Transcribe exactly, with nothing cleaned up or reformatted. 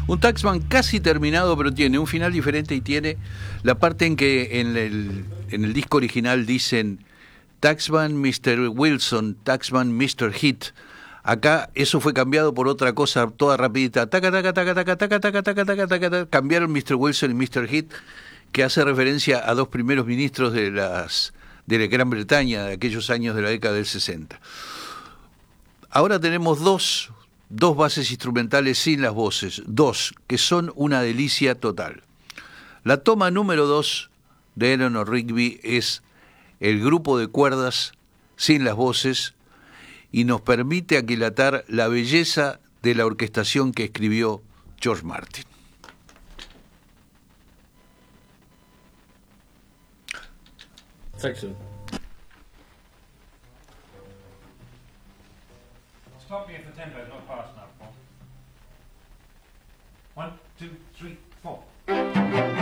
Un Taxman casi terminado, pero tiene un final diferente y tiene la parte en que en el, en el disco original dicen Taxman mister Wilson, Taxman mister Hit. Acá eso fue cambiado por otra cosa toda rapidita. Taca, taca, taca, taca, taca, taca, taca, taca, taca, taca. Cambiaron mister Wilson y mister Hit, que hace referencia a dos primeros ministros de las de la Gran Bretaña de aquellos años de la década del sesenta. Ahora tenemos dos, dos bases instrumentales sin las voces, dos, que son una delicia total. La toma número dos de Eleanor Rigby es el grupo de cuerdas sin las voces y nos permite aquilatar la belleza de la orquestación que escribió George Martin. Excellent. Stop me if the tempo's not fast enough, Paul. One, two, three, four.